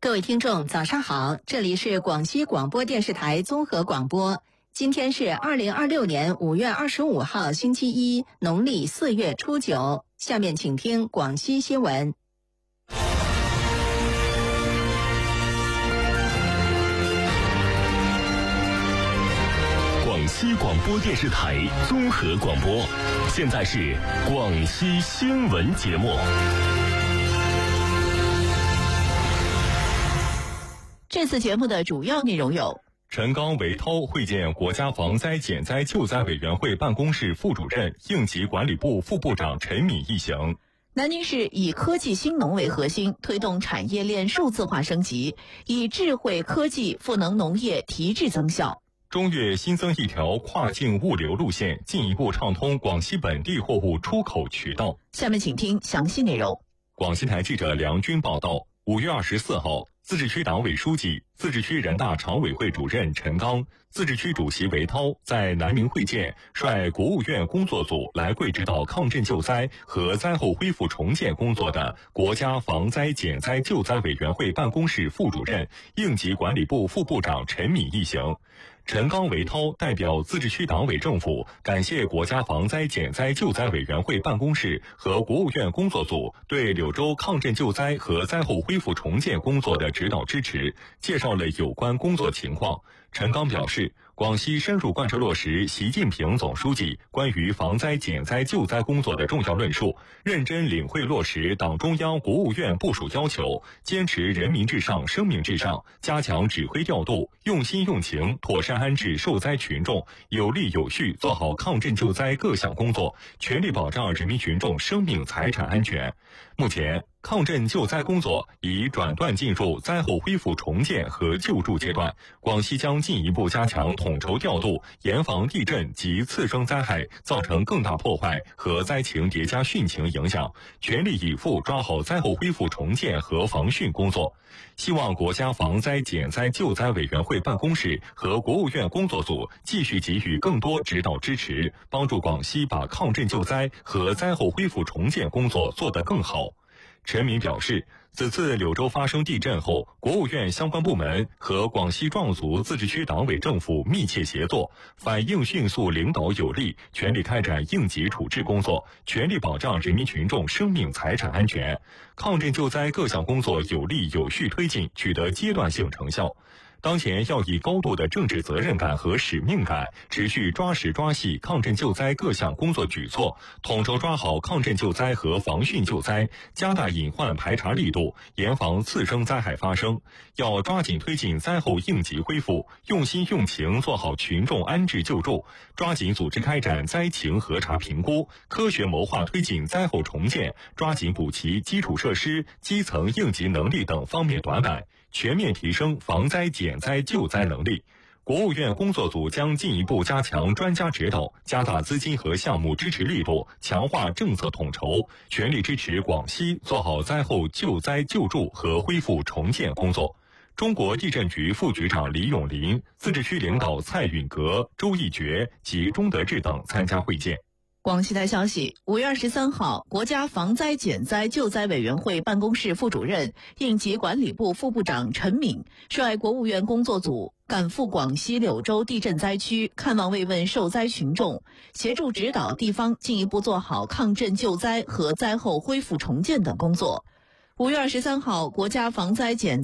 各位听众，早上好，这里是广西广播电视台综合广播。今天是2026年5月25号，星期一，农历4月初9。下面请听广西新闻。 广西广播电视台综合广播，现在是广西新闻节目。 这次节目的主要内容有： 陈刚围涛会见国家防灾减灾救灾委员会办公室副主任、应急管理部副部长陈敏一行； 南宁市以科技兴农为核心，推动产业链数字化升级，以智慧科技赋能农业提质增效。 中越新增一条跨境物流路线，进一步畅通广西本地货物出口渠道。 下面请听详细内容。 广西台记者梁军报道，5月24号，自治区党委书记、自治区人大常委会主任陈刚、自治区主席韦涛在南宁会见，率国务院工作组来贵指导抗震救灾和灾后恢复重建工作的国家防灾减灾救灾委员会办公室副主任、应急管理部副部长陈敏一行。陈刚、韦涛代表自治区党委政府感谢国家防灾减灾救灾委员会办公室和国务院工作组对柳州抗震救灾和灾后恢复重建工作的指导支持，介绍了有关工作情况。陈刚表示，广西深入贯彻落实习近平总书记关于防灾减灾救灾工作的重要论述，认真领会落实党中央、国务院部署要求，坚持人民至上、生命至上，加强指挥调度，用心用情，妥善安置受灾群众，有力有序做好抗震救灾各项工作，全力保障人民群众生命财产安全。目前，抗震救灾工作已转段进入灾后恢复重建和救助阶段，广西将进一步加强统筹调度，严防地震及次生灾害造成更大破坏和灾情叠加汛情影响，全力以赴抓好灾后恢复重建和防汛工作。希望国家防灾减灾救灾委员会办公室和国务院工作组继续给予更多指导支持，帮助广西把抗震救灾和灾后恢复重建工作做得更好。陈敏表示，此次柳州发生地震后，国务院相关部门和广西壮族自治区党委政府密切协作，反应迅速，领导有力，全力开展应急处置工作，全力保障人民群众生命财产安全。抗震救灾各项工作有力有序推进，取得阶段性成效。当前要以高度的政治责任感和使命感，持续抓实抓细抗震救灾各项工作举措，统筹抓好抗震救灾和防汛救灾，加大隐患排查力度，严防次生灾害发生。要抓紧推进灾后应急恢复，用心用情做好群众安置救助，抓紧组织开展灾情核查评估，科学谋划推进灾后重建，抓紧补齐基础设施、基层应急能力等方面短板，全面提升防灾减灾救灾能力。国务院工作组将进一步加强专家指导，加大资金和项目支持力度，强化政策统筹，全力支持广西做好灾后救灾救助和恢复重建工作。中国地震局副局长李永林、自治区领导蔡允格、周一觉及钟德志等参加会见。 广西台消息，5月23号，国家防灾减灾救灾委员会办公室副主任、应急管理部副部长陈敏率国务院工作组赶赴广西柳州地震灾区，看望慰问受灾群众，协助指导地方进一步做好抗震救灾和灾后恢复重建等工作。5月23号，国家防灾减